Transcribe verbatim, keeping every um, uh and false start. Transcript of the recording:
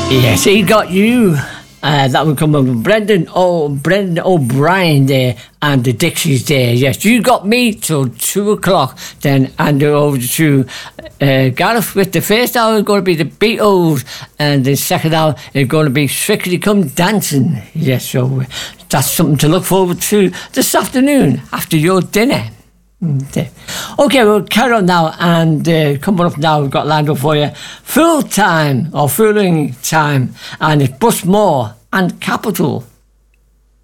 Yes, he got you. Uh, that would come from Brendan O. Brendan O'Brien there and the Dixies there. Yes, you got me till two o'clock. Then and over to uh, Gareth with the first hour is going to be the Beatles, and the second hour is going to be Strictly Come Dancing. Yes, so uh, that's something to look forward to this afternoon after your dinner. Okay, we'll carry on now, and uh, coming up now, we've got lined up for you Full Time or Fooling Time, and it's Bus More and Capital.